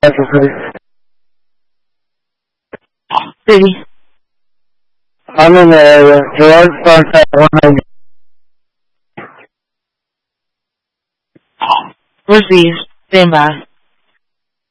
City. I'm in the area. George, contact 190. Received. Stand by.